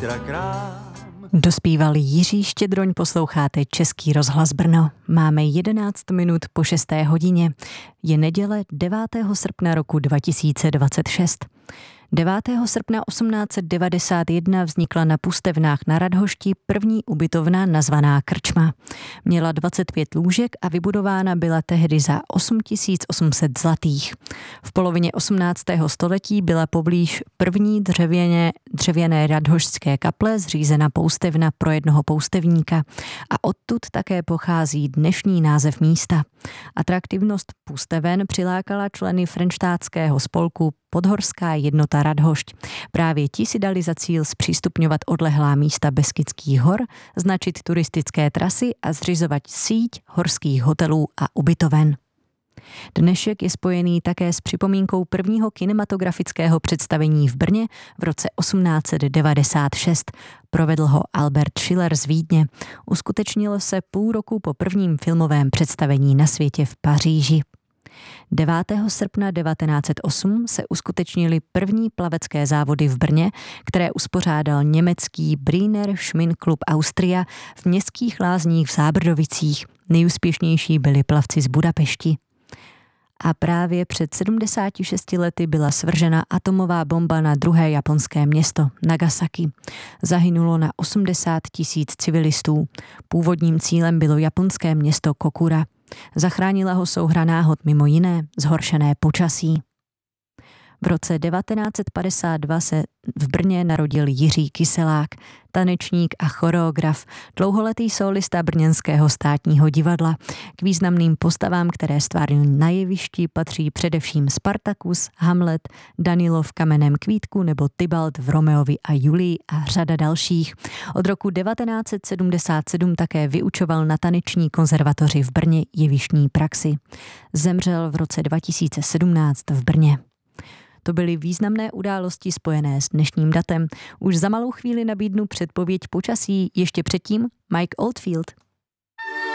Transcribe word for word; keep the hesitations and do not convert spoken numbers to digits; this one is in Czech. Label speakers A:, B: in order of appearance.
A: zítra krám.
B: Dospíval Jiří Štědroň, posloucháte Český rozhlas Brno. Máme jedenáct minut po šesté hodině. Je neděle devátého srpna roku dva tisíce dvacet šest. devátého srpna osmnáct set devadesát jedna vznikla na Pustevnách na Radhošti první ubytovna nazvaná Krčma. Měla dvacet pět lůžek a vybudována byla tehdy za osm tisíc osm set zlatých. V polovině osmnáctého století byla poblíž první dřevěné, dřevěné radhošťské kaple zřízena poustevna pro jednoho poustevníka a odtud také pochází dnešní název místa. Atraktivnost Pusteven přilákala členy frenštátského spolku Podhorská jednota Radhošť. Právě ti si dali za cíl zpřístupňovat odlehlá místa Beskydských hor, značit turistické trasy a zřizovat síť horských hotelů a ubytoven. Dnešek je spojený také s připomínkou prvního kinematografického představení v Brně v roce osmnáct set devadesát šest. Provedl ho Albert Schiller z Vídně. Uskutečnilo se půl roku po prvním filmovém představení na světě v Paříži. devátého srpna devatenáct set osm se uskutečnily první plavecké závody v Brně, které uspořádal německý Briener Schwimmklub Austria v městských lázních v Zábrdovicích. Nejúspěšnější byli plavci z Budapešti. A právě před sedmdesáti šesti lety byla svržena atomová bomba na druhé japonské město Nagasaki. Zahynulo na osmdesát tisíc civilistů. Původním cílem bylo japonské město Kokura. Zachránila ho souhra náhod, mimo jiné zhoršené počasí. V roce devatenáct set padesát dva se v Brně narodil Jiří Kyselák, tanečník a choreograf, dlouholetý solista brněnského státního divadla. K významným postavám, které stvárnil na jevišti, patří především Spartacus, Hamlet, Danilo v Kamenném kvítku nebo Tybalt v Romeovi a Julii a řada dalších. Od roku devatenáct set sedmdesát sedm také vyučoval na taneční konzervatoři v Brně jevištní praxi. Zemřel v roce dva tisíce sedmnáct v Brně. To byly významné události spojené s dnešním datem. Už za malou chvíli nabídnu předpověď počasí, ještě předtím Mike Oldfield.